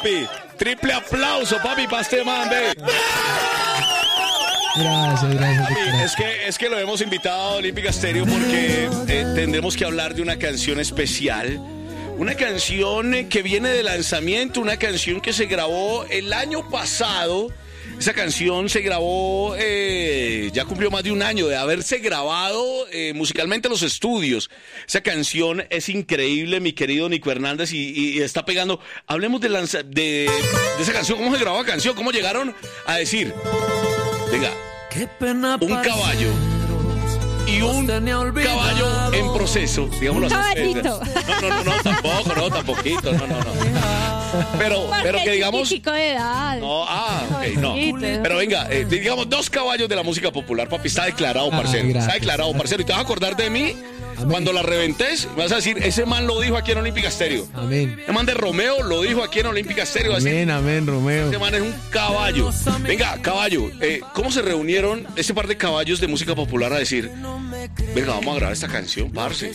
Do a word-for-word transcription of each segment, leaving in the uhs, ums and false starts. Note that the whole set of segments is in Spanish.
papi. Triple aplauso, papi, para este man, ve. Gracias, gracias. Papi, es que, es que lo hemos invitado a Olímpica Estéreo porque eh, tendremos que hablar de una canción especial. Una canción eh, que viene de lanzamiento, una canción que se grabó el año pasado. Esa canción se grabó, eh, ya cumplió más de un año de haberse grabado eh, musicalmente en los estudios. Esa canción es increíble, mi querido Nico Hernández, y, y, y está pegando. Hablemos de, lanza, de, de esa canción, cómo se grabó la canción, cómo llegaron a decir, venga, un caballo y un caballo en proceso, digámoslo así. Caballito. No, no, no, no, tampoco, no, tampoquito, no, no, no. Pero, pero que digamos... Chico de edad. No, ah, ok, no. Pero venga, eh, digamos, dos caballos de la música popular, papi, está declarado, parcero. Ah, está declarado, parcero. Y te vas a acordar de mí Amén. Cuando la reventes, vas a decir, ese man lo dijo aquí en Olímpica Estéreo. Amén. Ese man de Romeo lo dijo aquí en Olímpica Estéreo. Amén, amén, Romeo. Ese man es un caballo. Venga, caballo, eh, ¿cómo se reunieron ese par de caballos de música popular a decir, venga, vamos a grabar esta canción, parce?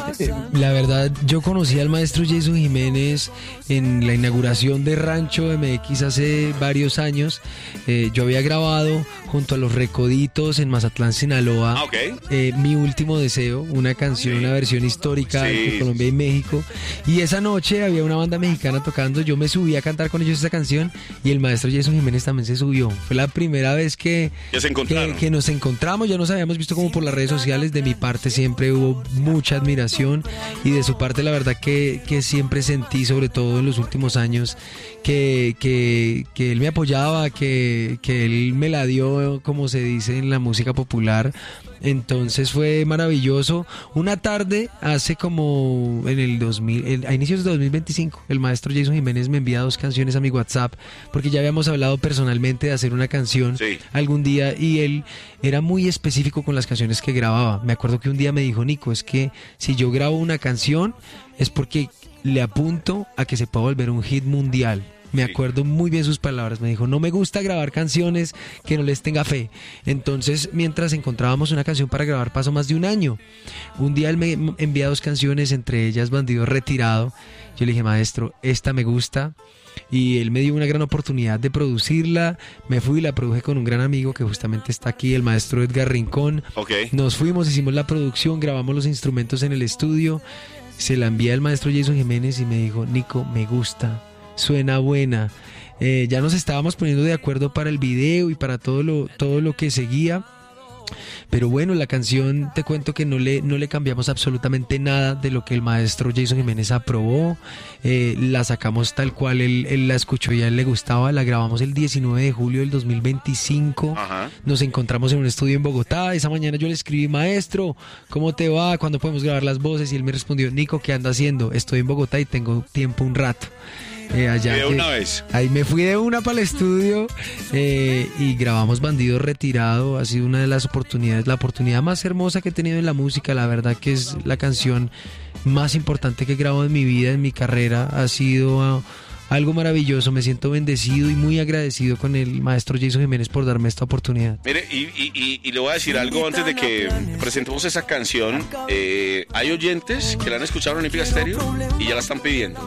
La verdad, yo conocí al maestro Jason Jiménez en la inauguración de Rancho M X hace varios años. Eh, yo había grabado junto a Los Recoditos en Mazatlán, Sinaloa, Ah, ok. eh, Mi Último Deseo, una canción, una versión histórica Sí, de Colombia y México. Y esa noche había una banda mexicana tocando, yo me subí a cantar con ellos esa canción y el maestro Jason Jiménez también se subió. Fue la primera vez que, Ya se encontraron. que, que nos encontramos, ya nos habíamos visto como por las redes sociales. De mi parte siempre hubo mucha admiración y de su parte la verdad que, que siempre sentí, sobre todo en los últimos años, que, que, que él me apoyaba, que, que él me la dio, como se dice en la música popular. Entonces fue maravilloso. Una tarde, hace como en el dos mil, el, a inicios de dos mil veinticinco, el maestro Jason Jiménez me envía dos canciones a mi WhatsApp, porque ya habíamos hablado personalmente de hacer una canción Sí. algún día, y él era muy específico con las canciones que grababa. Me acuerdo que un día me dijo, Nico, es que si yo grabo una canción es porque le apunto a que se pueda volver un hit mundial. Me acuerdo muy bien sus palabras. Me dijo, no me gusta grabar canciones que no les tenga fe. Entonces, mientras encontrábamos una canción para grabar, pasó más de un año. Un día él me envía dos canciones, entre ellas Bandido Retirado. Yo le dije, maestro, esta me gusta. Y él me dio una gran oportunidad de producirla. Me fui y la produje con un gran amigo que justamente está aquí, el maestro Edgar Rincón. Ok. Nos fuimos, hicimos la producción, grabamos los instrumentos en el estudio. Se la envié al maestro Jason Jiménez y me dijo, Nico, me gusta. Suena buena. Eh, ya nos estábamos poniendo de acuerdo para el video y para todo lo, todo lo que seguía. Pero bueno, la canción, te cuento que no le, no le cambiamos absolutamente nada de lo que el maestro Jason Jiménez aprobó. Eh, la sacamos tal cual él, él la escuchó y a él le gustaba. La grabamos el diecinueve de julio del dos mil veinticinco. Ajá. Nos encontramos en un estudio en Bogotá. Esa mañana yo le escribí, maestro, ¿cómo te va? ¿Cuándo podemos grabar las voces? Y él me respondió, Nico, ¿qué anda haciendo? Estoy en Bogotá y tengo tiempo un rato. Eh, allá De que- una vez. Ahí me fui de una para el estudio eh, y grabamos Bandido Retirado. Ha sido una de las oportunidades, la oportunidad más hermosa que he tenido en la música. La verdad que es la canción más importante que he grabado en mi vida, en mi carrera. Ha sido uh, algo maravilloso. Me siento bendecido y muy agradecido con el maestro Jason Jiménez por darme esta oportunidad. Mire, y, y, y, y le voy a decir algo antes de que presentemos esa canción. Eh, hay oyentes que la han escuchado en Olímpica Estéreo y ya la están pidiendo.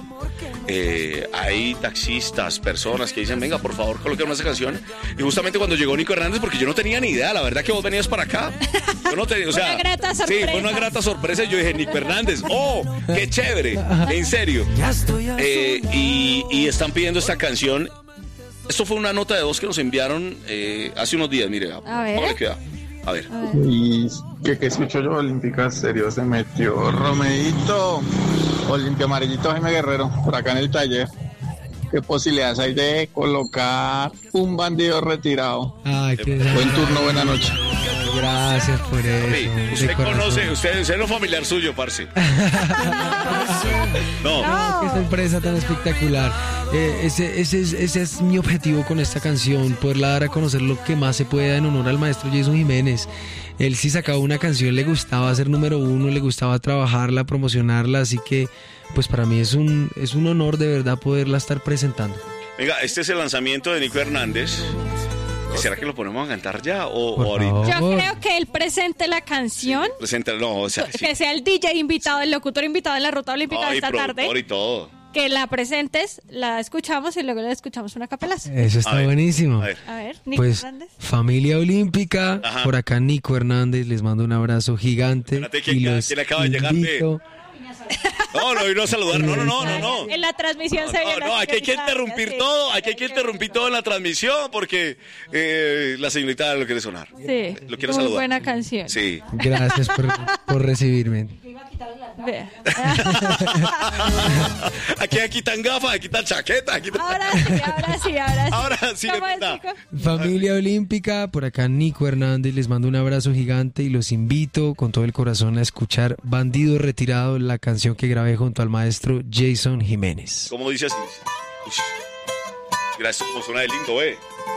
Eh, hay taxistas, personas que dicen, venga, por favor, coloquemos esa canción. Y justamente cuando llegó Nico Hernández, porque yo no tenía ni idea, la verdad que vos venías para acá. Yo no tenía, o sea, Una grata sí, sorpresa. fue una grata sorpresa. Yo dije, Nico Hernández, oh, qué chévere, en serio. Eh, y, y están pidiendo esta canción. Esto fue una nota de voz que nos enviaron eh, hace unos días, mire. A ver. ¿Cómo le queda? A ver. Y que, que escucho yo, Olímpica Estéreo se metió Romeito, Olimpia Amarillito Jaime Guerrero, por acá en el taller. ¿Qué posibilidades hay de colocar un bandido retirado? Ay, qué Buen turno, buena noche. Gracias por Sí, eso. de usted corazón. conoce, usted, usted no es familiar suyo, parce. No. No, qué sorpresa tan espectacular. Eh, ese, ese, es, ese es mi objetivo con esta canción, poderla dar a conocer lo que más se pueda en honor al maestro Jason Jiménez. Él sí sacaba una canción, le gustaba ser número uno, le gustaba trabajarla, promocionarla, así que pues para mí es un, es un honor de verdad poderla estar presentando. Venga, este es el lanzamiento de Nico Hernández. ¿Será que lo ponemos a cantar ya o, Por o ahorita? favor. Yo creo que él presente la canción, Presenta, no, o sea, sí. que sea el D J invitado, el locutor invitado en la ruta olímpica de Ay, esta tarde. productor y todo. que la presentes, la escuchamos y luego la escuchamos una capelazo. Eso está A ver, buenísimo. a ver. A ver, Nico Pues Hernández. familia olímpica, Ajá. por acá Nico Hernández, les mando un abrazo gigante. Espérate, ¿quién- y quién los acaba de llegar de- invito- No, no, y no saludar. No, no, no, no, no. En la transmisión No, se vio no, la no, aquí hay que señorita interrumpir Olga, todo, sí. aquí hay que interrumpir todo en la transmisión porque eh, la señorita lo quiere sonar. Sí, Lo quiero muy saludar. buena canción. Sí. Gracias por, por recibirme. Vea. Aquí aquí tan gafas, aquí tan chaqueta, aquí tan... Ahora sí, ahora sí, ahora sí. Ahora sí, ¿Cómo es, verdad. Nico? Familia olímpica, por acá Nico Hernández, les mando un abrazo gigante y los invito con todo el corazón a escuchar Bandido Retirado, la canción que grabé junto al maestro Jason Jiménez. ¿Cómo dice así? Ush. Gracias, como suena de lindo, eh.